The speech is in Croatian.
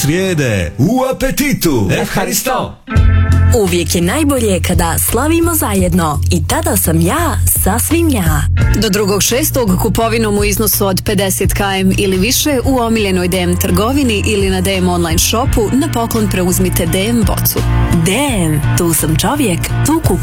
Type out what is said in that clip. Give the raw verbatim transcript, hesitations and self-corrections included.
Srijede u apetitu. Evharisto. Uvijek je najbolje kada slavimo zajedno i tada sam ja sasvim ja. Do drugog šestog kupovinom u iznosu od pedeset kilograma ili više u omiljenoj D M trgovini ili na D M online shopu na poklon preuzmite D M bocu. D M, tu sam čovjek, tu kupujem.